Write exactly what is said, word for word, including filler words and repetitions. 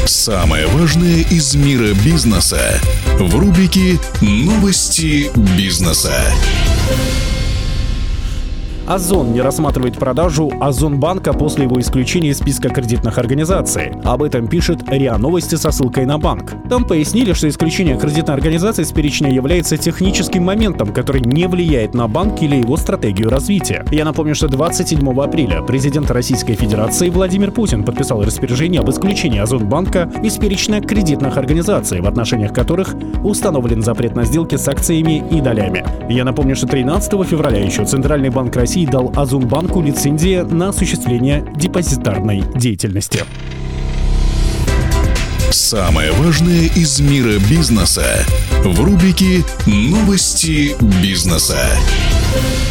Самое важное из мира бизнеса в рубрике «Новости бизнеса». Озон не рассматривает продажу Озонбанка после его исключения из списка кредитных организаций. Об этом пишет РИА Новости со ссылкой на банк. Там пояснили, что исключение кредитной организации с перечня является техническим моментом, который не влияет на банк или его стратегию развития. Я напомню, что двадцать седьмого апреля президент Российской Федерации Владимир Путин подписал распоряжение об исключении Озонбанка из перечня кредитных организаций, в отношениях которых установлен запрет на сделки с акциями и долями. Я напомню, что тринадцатого февраля еще Центральный банк России дал Озонбанку лицензию на осуществление депозитарной деятельности. Самое важное из мира бизнеса в рубрике «Новости бизнеса».